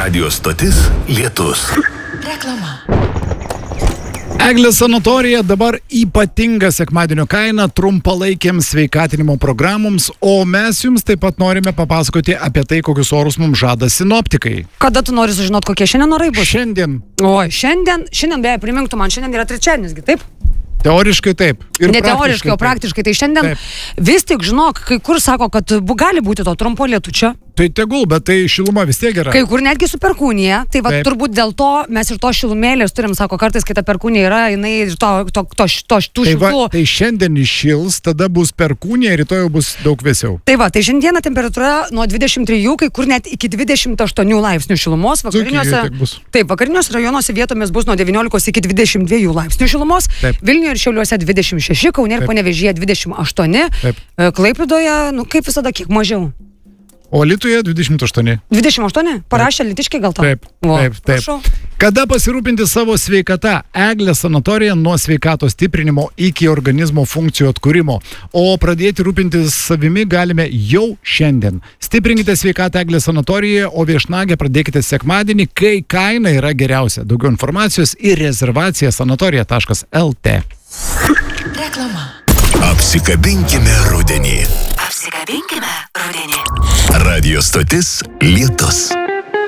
Radio stotis Lietus. Reklama. Eglės sanatorija dabar ypatinga sekmadienio kaina trumpalaikiams sveikatinimo programoms, o mes jums taip pat norime papasakoti apie tai, kokius orus mums žada sinoptikai. Kada tu nori sužinoti, kokie šiandien orai bus? Šiandien. Oi, šiandien beje, primink tu man, šiandien yra trečiadienis, taip? Teoriškai taip. Ir ne teoriškai, o praktiškai. Tai šiandien vis tik, žinok, kai kur sako, kad gali būti to trumpo lietučio. Tai tegul, bet tai šiluma vis tiek yra. Kai kur netgi su perkūnija, tai va turbūt dėl to mes ir to šilumėlės turim, sako, kartais, kai ta perkūnija yra, jinai ir tų šiltų. Tai šiandien iššils, tada bus perkūnija, rytoj jau bus daug vėsiau. Tai va, tai šiandieną temperatūra nuo 23, kai kur net iki 28 laipsnių šilumos, vakariniuose rajonuose vietomis bus nuo 19 iki 22 laipsnių šilumos, Vilniuje ir Šiauliuose 26, Kaune ir Panevėžyje 28, Klaipėdoje, kaip visada, kiek mažiau. O Alytuje 28. 28? Parašė alytiškiai gal to? Taip. Kada pasirūpinti savo sveikata? Eglės sanatorija nuo sveikatos stiprinimo iki organizmo funkcijų atkūrimo. O pradėti rūpintis savimi galime jau šiandien. Stiprinkite sveikatą Eglės sanatorijoje, o viešnagę pradėkite sekmadienį, kai kaina yra geriausia. Daugiau informacijos ir rezervacija sanatorija.lt. Reklama. Apsikabinkime rudenį. Apsikabinkime rudenį. Radio stotis Lietus.